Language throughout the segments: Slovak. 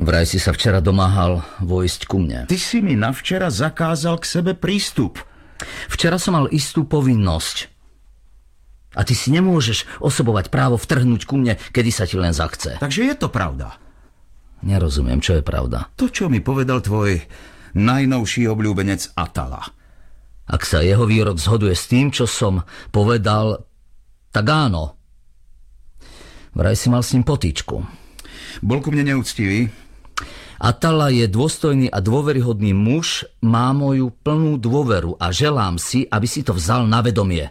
Vraj si sa včera domáhal vojsť ku mne. Ty si mi navčera zakázal k sebe prístup. Včera som mal istú povinnosť. A ty si nemôžeš osobovať právo vtrhnúť ku mne, kedy sa ti len zachce. Takže je to pravda. Nerozumiem, čo je pravda. To, čo mi povedal tvoj najnovší obľúbenec Atala. Ak sa jeho výrok zhoduje s tým, čo som povedal, tak áno. Vraj si mal s ním potýčku. Bol ku mne neúctivý? Atala je dôstojný a dôveryhodný muž, má moju plnú dôveru a želám si, aby si to vzal na vedomie.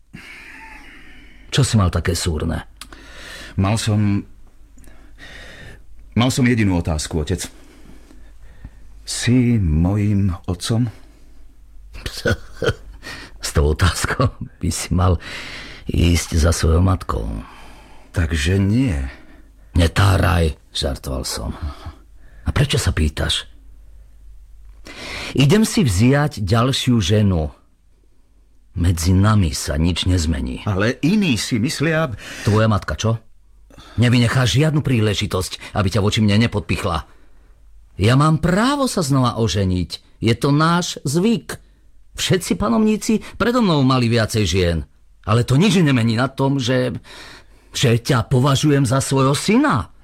Čo si mal také súrne? Mal som jedinú otázku, otec. Si mojím otcom? S tou otázkou by si mal ísť za svojou matkou. Takže nie. Netáraj, žartoval som. A prečo sa pýtaš? Idem si vziať ďalšiu ženu. Medzi nami sa nič nezmení. Ale iní si myslia... Tvoja matka, čo? Nevynechá žiadnu príležitosť, aby ťa voči mne nepodpichla. Ja mám právo sa znova oženiť. Je to náš zvyk. Všetci panovníci predo mnou mali viacej žien. Ale to nič nemení na tom, že ťa považujem za svojho syna.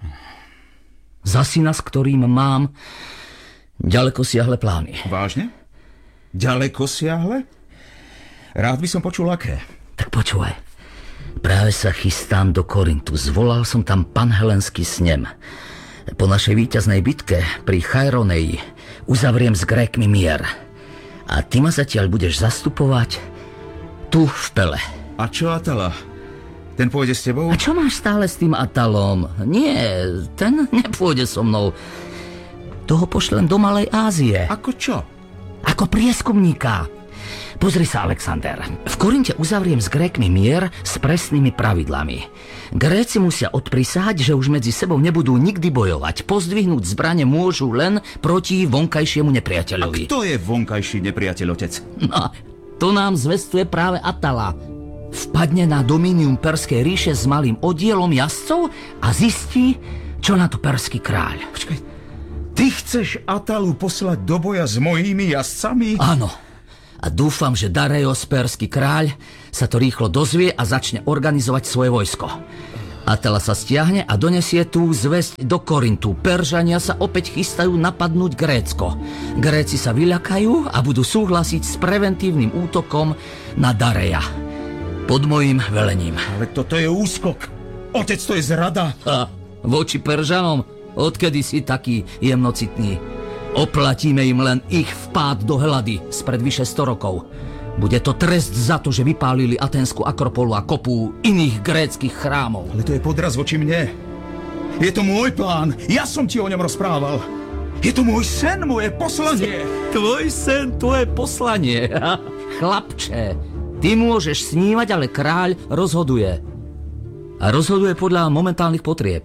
Za syna, s ktorým mám ďaleko siahle plány. Vážne? Ďaleko siahle? Rád by som počul aké. Tak počúvaj. Práve sa chystám do Korintu. Zvolal som tam panhelenský snem. Po našej víťaznej bitke pri Chaironeji uzavriem s Grékmi mier. A ty ma zatiaľ budeš zastupovať tu v Pele. A čo Atala? Ten pôjde s tebou? A čo máš stále s tým Atalom? Nie, ten nepôjde so mnou. Toho pošlem do Malej Ázie. Ako čo? Ako prieskumníka. Pozri sa, Alexander. V Korinte uzavriem s Grékmi mier s presnými pravidlami. Gréci musia odprisahať, že už medzi sebou nebudú nikdy bojovať. Pozdvihnúť zbrane môžu len proti vonkajšiemu nepriateľovi. A kto je vonkajší nepriateľ, otec? No, to nám zvestuje práve Atala. Vpadne na domínium Perskej ríše s malým oddielom jazdcov a zistí, čo na to perský kráľ. Počkaj, ty chceš Atalu poslať do boja s mojimi jazdcami? Áno. A dúfam, že Dareios, perský kráľ, sa to rýchlo dozvie a začne organizovať svoje vojsko. Atala sa stiahne a donesie tú zvesť do Korintu. Peržania sa opäť chystajú napadnúť Grécko. Gréci sa vyľakajú a budú súhlasiť s preventívnym útokom na Dareja. Pod mojím velením. Ale toto je úskok. Otec, to je zrada. Voči Peržanom? Odkedy si taký jemnocitný? Oplatíme im len ich vpád do Helady spred vyše 100 rokov. Bude to trest za to, že vypálili Aténsku Akropolu a kopu iných gréckych chrámov. Ale to je podraz voči mne. Je to môj plán. Ja som ti o ňom rozprával. Je to môj sen, moje poslanie. Tvoj sen, tvoje poslanie. Chlapče, ty môžeš snívať, ale kráľ rozhoduje. A rozhoduje podľa momentálnych potrieb.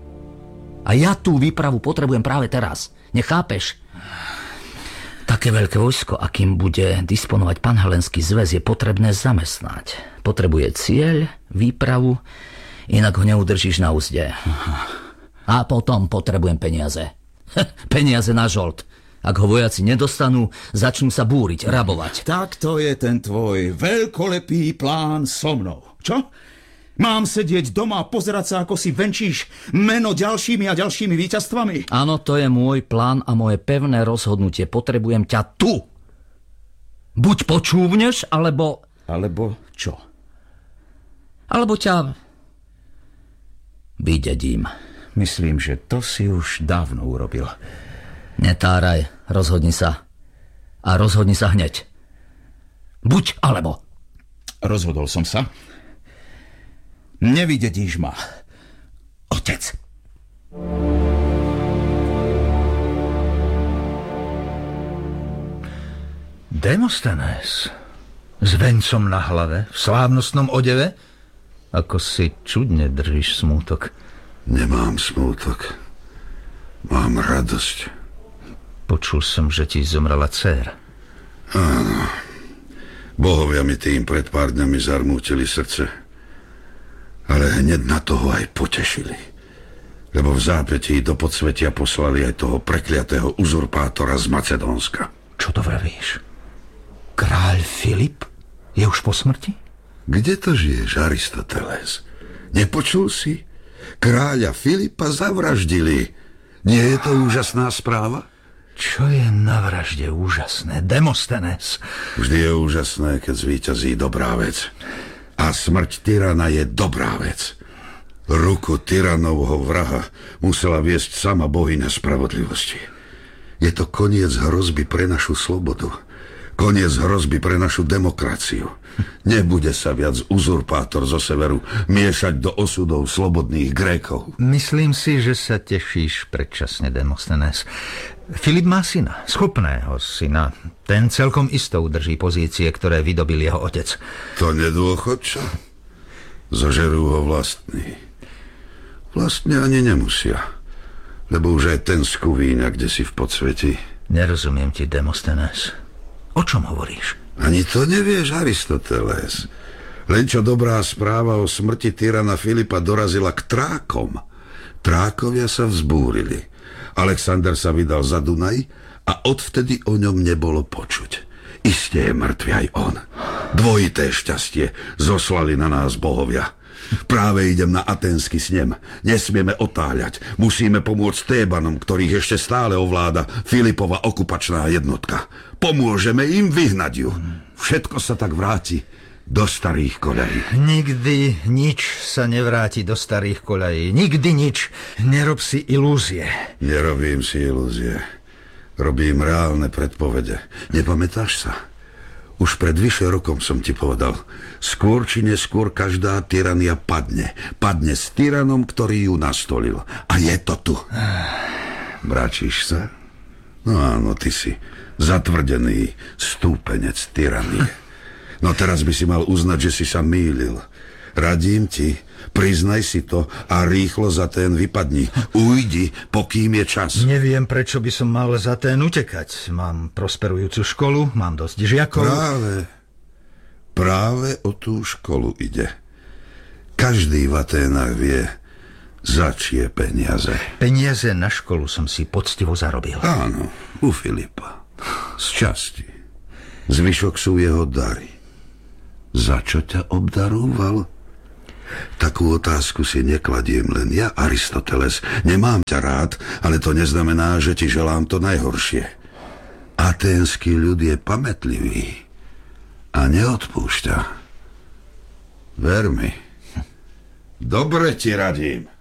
A ja tú výpravu potrebujem práve teraz. Nechápeš? Také veľké vojsko, akým bude disponovať panhelenský zväz, je potrebné zamestnať. Potrebuje cieľ, výpravu, inak ho neudržíš na úzde. A potom potrebujem peniaze. Peniaze na žolt. Ak ho vojaci nedostanú, začnú sa búriť, rabovať. Tak to je ten tvoj veľkolepý plán so mnou. Čo? Mám sedieť doma a pozerať sa, ako si venčíš meno ďalšími a ďalšími víťazstvami? Áno, to je môj plán a moje pevné rozhodnutie. Potrebujem ťa tu. Buď počúvneš, alebo... Alebo čo? Alebo ťa vydedím. Myslím, že to si už dávno urobil. Netáraj, rozhodni sa. A rozhodni sa hneď. Buď alebo. Rozhodol som sa. Nevydedíš ma, otec. Demostenes, s vencom na hlave, v slávnostnom odeve? Ako si čudne držíš smútok. Nemám smútok. Mám radosť. Počul som, že ti zomrela dcéra. Áno. Bohovia mi tým pred pár dňami zarmútili srdce. Ale hneď na toho aj potešili. Lebo v zápätí do podsvetia poslali aj toho prekliatého uzurpátora z Macedónska. Čo to vravíš? Kráľ Filip je už po smrti? Kde to žiješ, Aristoteles? Nepočul si? Kráľa Filipa zavraždili. Nie je to úžasná správa? Čo je na vražde úžasné? Demostenes. Vždy je úžasné, keď zvíťazí dobrá vec. A smrť tyrana je dobrá vec. Ruku tyranovho vraha musela viesť sama bohyňa spravodlivosti. Je to koniec hrozby pre našu slobodu. Koniec hrozby pre našu demokraciu. Nebude sa viac uzurpátor zo severu miešať do osudov slobodných Grékov. Myslím si, že sa tešíš predčasne, Demostenes. Filip má syna, schopného syna. Ten celkom isto udrží pozície, ktoré vydobil jeho otec. To nedôchodča? Zožerú ho vlastní. Vlastne ani nemusia. Lebo už aj ten skúvíňa, kde si v podsveti. Nerozumiem ti, Demostenes. O čom hovoríš? Ani to nevieš, Aristoteles. Len čo dobrá správa o smrti tyrana Filipa dorazila k Trákom. Trákovia sa vzbúrili. Alexander sa vydal za Dunaj a odvtedy o ňom nebolo počuť. Isté je mŕtvy aj on. Dvojité šťastie zoslali na nás bohovia. Práve idem na aténsky snem. Nesmieme otáľať. Musíme pomôcť Tébanom, ktorých ešte stále ovláda Filipova okupačná jednotka. Pomôžeme im vyhnať ju. Všetko sa tak vráti do starých koľají. Nikdy nič sa nevráti do starých koľají. Nikdy nič. Nerob si ilúzie. Nerobím si ilúzie. Robím reálne predpovede. Nepamätáš sa? Už pred vyše rokom som ti povedal, skôr či neskôr každá tyrania padne. Padne s tyranom, ktorý ju nastolil. A je to tu. Bráčíš sa? No áno, ty si zatvrdený stúpenec tyranie. No teraz by si mal uznať, že si sa mýlil. Radím ti, priznaj si to a rýchlo za ten vypadni. Ujdi, pokým je čas. Neviem, prečo by som mal za ten utekať. Mám prosperujúcu školu, mám dosť žiakov. Práve o tú školu ide. Každý v Aténach vie, za čie peniaze. Peniaze na školu som si poctivo zarobil. Áno, u Filipa. Z časti. Zvyšok sú jeho dary. Za čo ťa obdarúval? Takú otázku si nekladiem len ja, Aristoteles. Nemám ťa rád, ale to neznamená, že ti želám to najhoršie. Aténsky ľud je pamätlivý a neodpúšťa. Ver mi. Dobre ti radím.